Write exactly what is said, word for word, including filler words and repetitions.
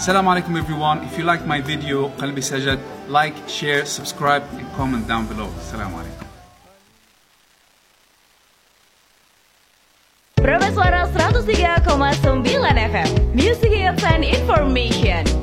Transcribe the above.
Assalamualaikum everyone. If you like my video, Qalbi Sajad, like, share, subscribe and comment down below. Assalamualaikum. Proba Suara seratus tiga koma sembilan F M, Music Hits and Information.